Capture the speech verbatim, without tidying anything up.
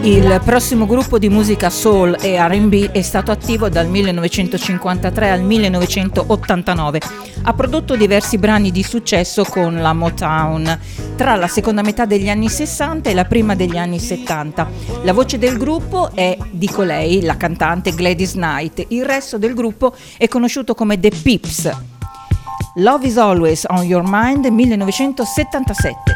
Il prossimo gruppo di musica soul e R and B è stato attivo dal millenovecentocinquantatré al millenovecentottantanove. Ha prodotto diversi brani di successo con la Motown tra la seconda metà degli anni sessanta e la prima degli anni settanta. La voce del gruppo è di colei, la cantante Gladys Knight. Il resto del gruppo è conosciuto come The Pips. Love is Always on Your Mind, millenovecentosettantasette.